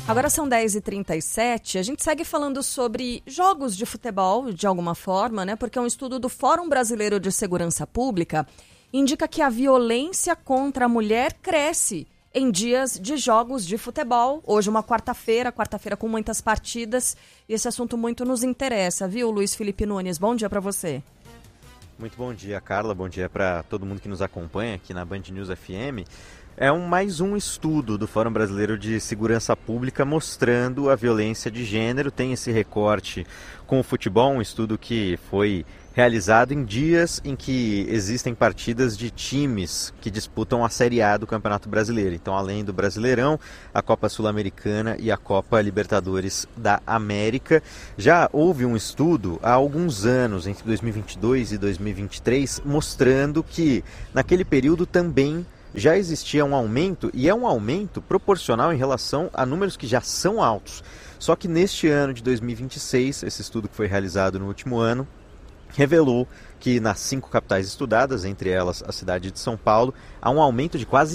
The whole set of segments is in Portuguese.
Agora são 10h37, a gente segue falando sobre jogos de futebol, de alguma forma, né? Porque um estudo do Fórum Brasileiro de Segurança Pública indica que a violência contra a mulher cresce em dias de jogos de futebol. Hoje uma quarta-feira com muitas partidas, e esse assunto muito nos interessa, viu, Luiz Felipe Nunes? Bom dia para você. Muito bom dia, Carla. Bom dia para todo mundo que nos acompanha aqui na Band News FM. Mais um estudo do Fórum Brasileiro de Segurança Pública mostrando a violência de gênero. Tem esse recorte com o futebol, um estudo que foi realizado em dias em que existem partidas de times que disputam a Série A do Campeonato Brasileiro. Então, além do Brasileirão, a Copa Sul-Americana e a Copa Libertadores da América. Já houve um estudo há alguns anos, entre 2022 e 2023, mostrando que naquele período também já existia um aumento, e é um aumento proporcional em relação a números que já são altos. Só que neste ano de 2026, esse estudo que foi realizado no último ano, revelou que nas 5 capitais estudadas, entre elas a cidade de São Paulo, há um aumento de quase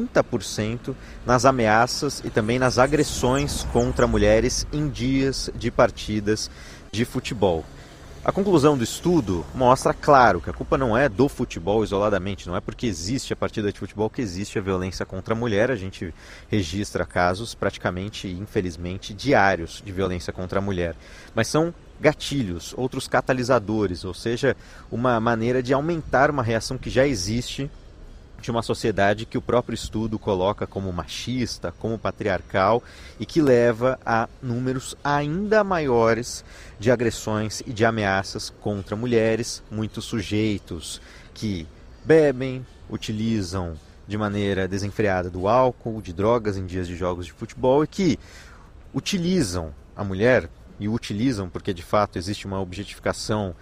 30% nas ameaças e também nas agressões contra mulheres em dias de partidas de futebol. A conclusão do estudo mostra, claro, que a culpa não é do futebol isoladamente, não é porque existe a partida de futebol que existe a violência contra a mulher. A gente registra casos praticamente, infelizmente, diários de violência contra a mulher. Mas são gatilhos, outros catalisadores, ou seja, uma maneira de aumentar uma reação que já existe de uma sociedade que o próprio estudo coloca como machista, como patriarcal, e que leva a números ainda maiores de agressões e de ameaças contra mulheres, muitos sujeitos que bebem, utilizam de maneira desenfreada do álcool, de drogas em dias de jogos de futebol, e que utilizam a mulher, e utilizam porque de fato existe uma objetificação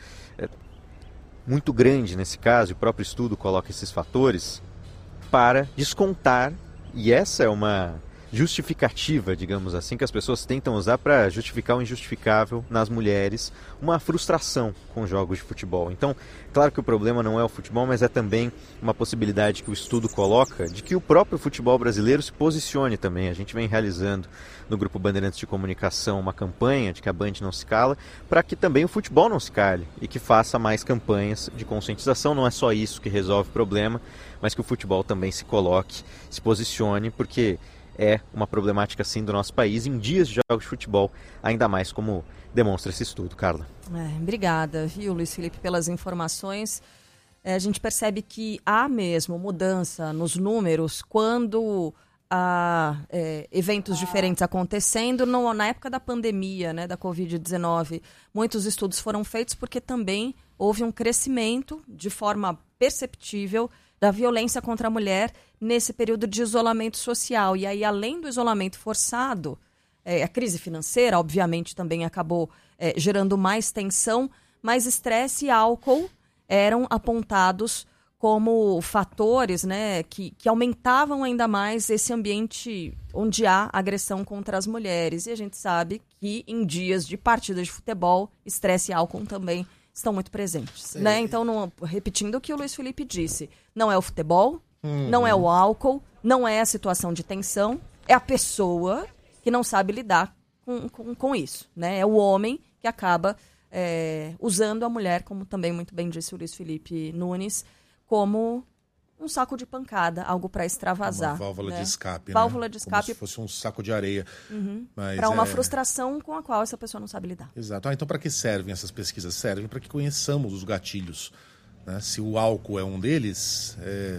muito grande nesse caso, e o próprio estudo coloca esses fatores, para descontar, e essa é uma justificativa, digamos assim, que as pessoas tentam usar para justificar o injustificável nas mulheres, uma frustração com jogos de futebol. Então, claro que o problema não é o futebol, mas é também uma possibilidade que o estudo coloca de que o próprio futebol brasileiro se posicione também. A gente vem realizando no Grupo Bandeirantes de Comunicação uma campanha de que a Band não se cala, para que também o futebol não se cale e que faça mais campanhas de conscientização. Não é só isso que resolve o problema, mas que o futebol também se coloque, se posicione, porque é uma problemática sim do nosso país em dias de jogos de futebol, ainda mais como demonstra esse estudo, Carla. Obrigada, viu, Luiz Felipe, pelas informações. A gente percebe que há mesmo mudança nos números quando há eventos diferentes acontecendo. Na época da pandemia, né, da Covid-19, muitos estudos foram feitos porque também houve um crescimento de forma perceptível da violência contra a mulher nesse período de isolamento social. E aí, além do isolamento forçado, a crise financeira, obviamente, também acabou gerando mais tensão, mas estresse e álcool eram apontados como fatores, né, que aumentavam ainda mais esse ambiente onde há agressão contra as mulheres. E a gente sabe que em dias de partidas de futebol, estresse e álcool também estão muito presentes, né? Então, repetindo o que o Luiz Felipe disse, não é o futebol, não é o álcool, não é a situação de tensão, é a pessoa que não sabe lidar com isso, né? É o homem que acaba usando a mulher, como também muito bem disse o Luiz Felipe Nunes, como um saco de pancada, algo para extravasar. Uma válvula de escape, válvula né? de escape. Como se fosse um saco de areia. Para uma frustração com a qual essa pessoa não sabe lidar. Exato. Então, para que servem essas pesquisas? Servem para que conheçamos os gatilhos, né? Se o álcool é um deles,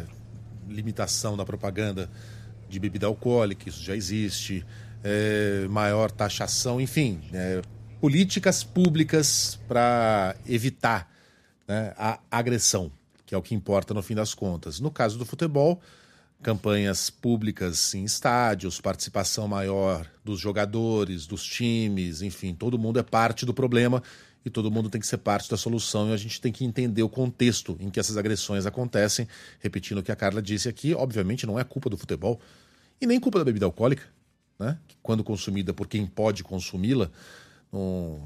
limitação da propaganda de bebida alcoólica, isso já existe, maior taxação, enfim, políticas públicas para evitar, né, a agressão, que é o que importa no fim das contas. No caso do futebol, campanhas públicas em estádios, participação maior dos jogadores, dos times, enfim, todo mundo é parte do problema e todo mundo tem que ser parte da solução, e a gente tem que entender o contexto em que essas agressões acontecem. Repetindo o que a Carla disse aqui, obviamente não é culpa do futebol e nem culpa da bebida alcoólica, né? Que quando consumida por quem pode consumi-la, é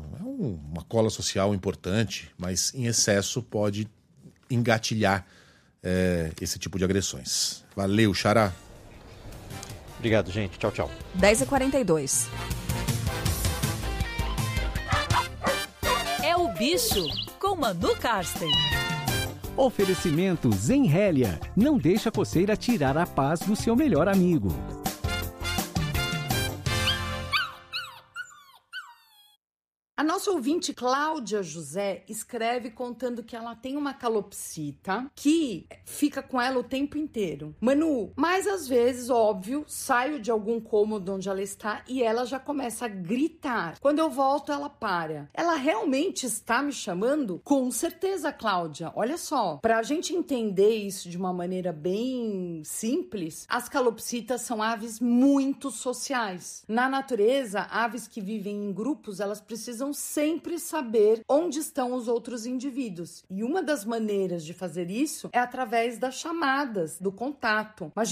uma cola social importante, mas em excesso pode engatilhar esse tipo de agressões. Valeu, Xará. Obrigado, gente. Tchau, tchau. 10h42. É o Bicho, com Manu Karsten. Oferecimento Zenrélia. Não deixa a coceira tirar a paz do seu melhor amigo. A nossa ouvinte Cláudia José escreve contando que ela tem uma calopsita que fica com ela o tempo inteiro. Manu, mas às vezes, óbvio, saio de algum cômodo onde ela está e ela já começa a gritar. Quando eu volto, ela para. Ela realmente está me chamando? Com certeza, Cláudia. Olha só, para a gente entender isso de uma maneira bem simples, as calopsitas são aves muito sociais. Na natureza, aves que vivem em grupos, elas precisam sempre saber onde estão os outros indivíduos. E uma das maneiras de fazer isso é através das chamadas, do contato.